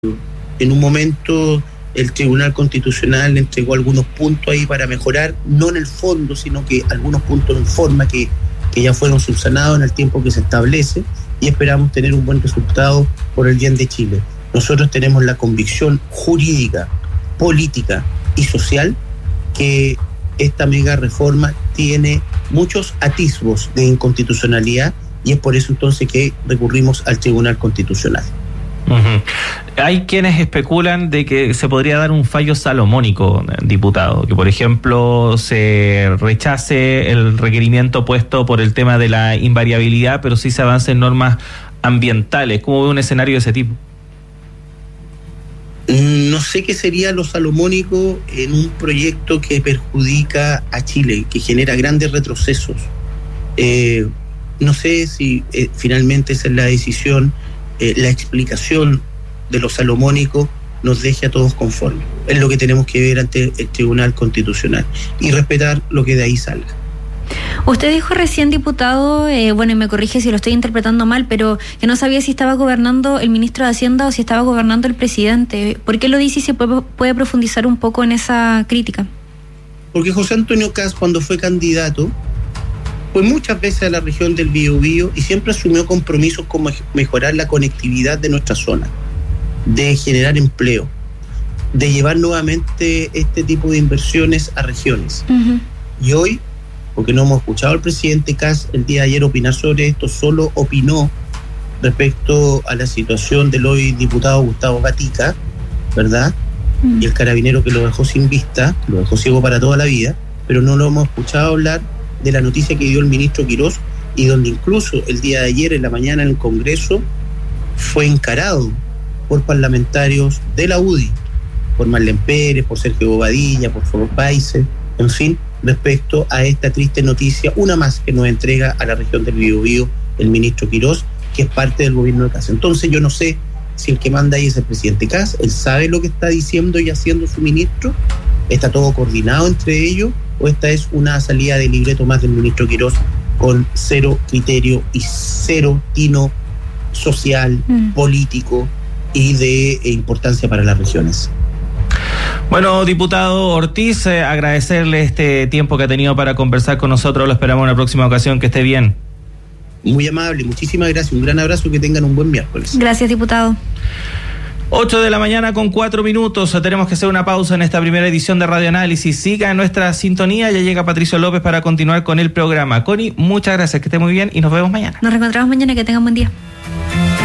En un momento el Tribunal Constitucional entregó algunos puntos ahí para mejorar, no en el fondo, sino que algunos puntos en forma que ya fueron subsanados en el tiempo que se establece, y esperamos tener un buen resultado por el bien de Chile. Nosotros tenemos la convicción jurídica, política y social que esta mega reforma tiene muchos atisbos de inconstitucionalidad, y es por eso entonces que recurrimos al Tribunal Constitucional. Uh-huh. Hay quienes especulan de que se podría dar un fallo salomónico, diputado, que por ejemplo se rechace el requerimiento puesto por el tema de la invariabilidad, pero sí se avance en normas ambientales. ¿Cómo ve un escenario de ese tipo? No sé qué sería lo salomónico en un proyecto que perjudica a Chile, que genera grandes retrocesos. No sé si finalmente esa es la decisión. La explicación de lo salomónico nos deje a todos conformes. Es lo que tenemos que ver ante el Tribunal Constitucional y respetar lo que de ahí salga. Usted dijo recién, diputado, bueno, y me corrige si lo estoy interpretando mal, pero que no sabía si estaba gobernando el ministro de Hacienda o si estaba gobernando el presidente. ¿Por qué lo dice y se puede profundizar un poco en esa crítica? Porque José Antonio Kast, cuando fue candidato, fue muchas veces a la región del Biobío y siempre asumió compromisos como mejorar la conectividad de nuestra zona, de generar empleo, de llevar nuevamente este tipo de inversiones a regiones. Uh-huh. Y hoy, porque no hemos escuchado al presidente Kast el día de ayer opinar sobre esto, solo opinó respecto a la situación del hoy diputado Gustavo Gatica, ¿verdad? Uh-huh. Y el carabinero que lo dejó sin vista, lo dejó ciego para toda la vida, pero no lo hemos escuchado hablar de la noticia que dio el ministro Quirós, y donde incluso el día de ayer en la mañana en el Congreso fue encarado por parlamentarios de la UDI, por Marlene Pérez, por Sergio Bobadilla, por Foro Paise, en fin, respecto a esta triste noticia, una más que nos entrega a la región del Biobío el ministro Quirós, que es parte del gobierno de Kast. Entonces yo no sé si el que manda ahí es el presidente Kast, él sabe lo que está diciendo y haciendo su ministro, está todo coordinado entre ellos, o esta es una salida de libreto más del ministro Quirós con cero criterio y cero tino social, político y de importancia para las regiones. Bueno, diputado Ortiz, agradecerle este tiempo que ha tenido para conversar con nosotros. Lo esperamos en una próxima ocasión. Que esté bien. Muy amable, muchísimas gracias. Un gran abrazo, que tengan un buen miércoles. Gracias, diputado. 8 de la mañana con 4 minutos. Tenemos que hacer una pausa en esta primera edición de Radio Análisis. Siga en nuestra sintonía. Ya llega Patricio López para continuar con el programa. Connie, muchas gracias. Que esté muy bien y nos vemos mañana. Nos reencontramos mañana. Que tengan buen día.